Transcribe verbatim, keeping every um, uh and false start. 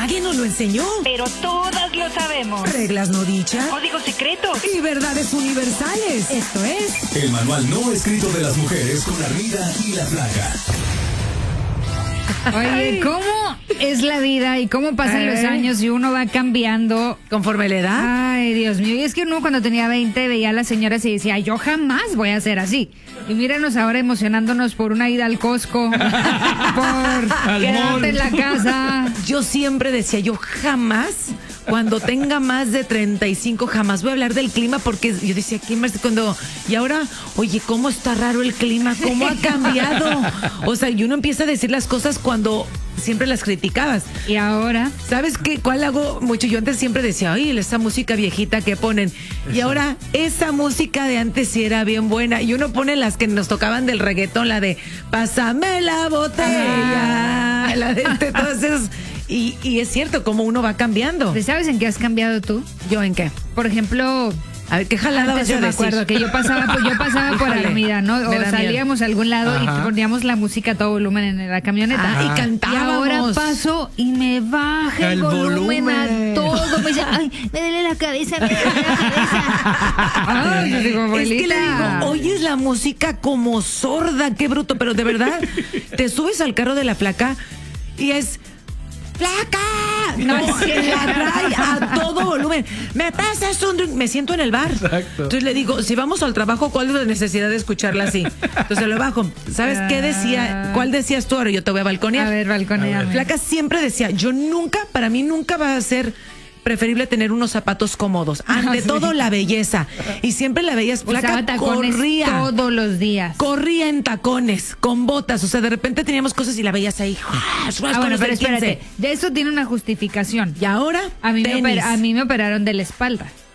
Nadie nos lo enseñó. Pero todas lo sabemos. Reglas no dichas. Códigos secretos. Y verdades universales. Esto es... El manual no escrito de las mujeres con Armida y la Flaca. Oye, ¿cómo es la vida y cómo pasan ¿Eh? los años y uno va cambiando? Conforme la edad. Ay, Dios mío. Y es que uno cuando tenía veinte veía a las señoras y decía, yo jamás voy a ser así. Y míranos ahora emocionándonos por una ida al Costco, por quedarte en la casa. Yo siempre decía, yo jamás, cuando tenga más de treinta y cinco, jamás voy a hablar del clima, porque yo decía, ¿qué más? Cuando, y ahora, oye, ¿cómo está raro el clima? ¿Cómo ha cambiado? O sea, y uno empieza a decir las cosas cuando siempre las criticabas. Y ahora, ¿sabes qué? ¿Cuál hago mucho? Yo antes siempre decía, ay, esa música viejita que ponen. Y ahora, esa música de antes sí era bien buena. Y uno pone las que nos tocaban del reggaetón, la de Pásame la botella, la de, de todas esas. Y, y es cierto, como uno va cambiando. ¿sabes en qué has cambiado tú? ¿Yo en qué? Por ejemplo, A ver, ¿qué jalada antes vas a yo me decir? acuerdo que yo pasaba por, yo pasaba por Híjole, Armida, ¿no? me O da salíamos a algún lado Ajá. y poníamos la música a todo volumen en la camioneta. Ah, y Y cantábamos. ahora paso y me baja el, El volumen, volumen. a todo. Me dice, ay, me duele la cabeza, me duele la cabeza. Ay, yo digo, Es abuelita. que le digo, oyes la música como sorda, qué bruto, pero de verdad, te subes al carro de la Flaca y es... ¡Flaca! No, No, sí. la trae a todo volumen. Me pasas un drink. Me siento en el bar. Exacto. Entonces le digo, si vamos al trabajo, ¿cuál es la necesidad de escucharla así? Entonces lo bajo. ¿Sabes qué decía? ¿Cuál decías tú? Ahora yo te voy a balconear. A ver, balconeame. Flaca siempre decía, yo nunca, para mí nunca va a ser preferible tener unos zapatos cómodos. Ante sí. todo, la belleza. Y siempre la veías, Flaca Usaba tacones corría. todos los días. Corría en tacones, con botas. O sea, de repente teníamos cosas y la veías ahí. Ah, con bueno, los pero del quince. espérate, de eso tiene una justificación. Y ahora, A mí, me tenis. oper- a mí me operaron de la espalda.